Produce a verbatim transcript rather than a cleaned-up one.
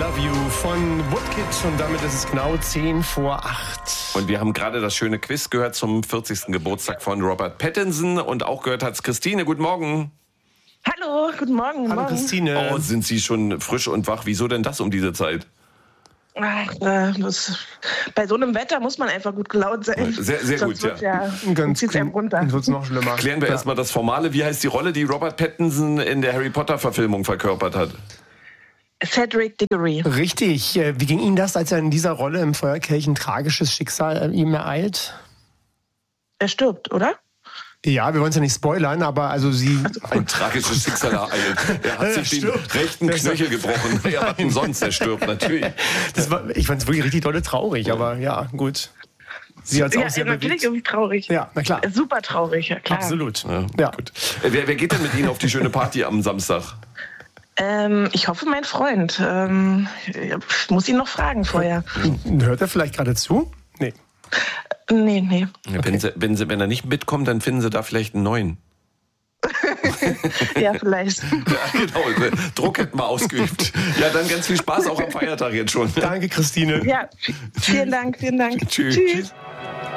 Love You von Woodkid und damit ist es genau zehn vor acht. Und wir haben gerade das schöne Quiz gehört zum vierzigsten Geburtstag von Robert Pattinson und auch gehört hat's Christine. Guten Morgen. Hallo, guten Morgen. Guten Hallo Morgen. Christine. Oh, sind Sie schon frisch und wach? Wieso denn das um diese Zeit? Ach, äh, das, bei so einem Wetter muss man einfach gut gelaunt sein. Sehr, sehr Sonst gut, wird's ja. ja. Ganz zieht's einem runter. Dann wird's noch schlimmer. Klären wir Ja. erstmal das Formale. Wie heißt die Rolle, die Robert Pattinson in der Harry Potter-Verfilmung verkörpert hat? Cedric Diggory. Richtig. Äh, Wie ging Ihnen das, als er in dieser Rolle im Feuerkelch ein tragisches Schicksal äh, ihm ereilt? Er stirbt, oder? Ja, wir wollen es ja nicht spoilern, aber also Sie... Ein tragisches Schicksal ereilt. Er hat Er sich stirbt. den rechten Er ist- Knöchel gebrochen. Ja, was denn sonst? Er stirbt, natürlich. Das war, ich fand es wirklich richtig dolle traurig, aber ja, gut. Sie hat es Ja, auch sehr natürlich bewegt. irgendwie traurig. Ja, na klar. Super traurig, ja klar. Absolut. Ja, Ja. gut. Äh, Wer, wer geht denn mit Ihnen auf die schöne Party am Samstag? Ähm, ich hoffe, mein Freund. Ähm, ich muss ihn noch fragen vorher. Hört er vielleicht gerade zu? Nee. Nee, nee. Wenn, sie, wenn, sie, wenn er nicht mitkommt, dann finden Sie da vielleicht einen neuen. Ja, vielleicht. Ja, genau. Druck hätten wir ausgeübt. Ja, dann ganz viel Spaß auch am Feiertag jetzt schon. Danke, Christine. Ja, vielen Dank, vielen Dank. Tschüss. Tschüss.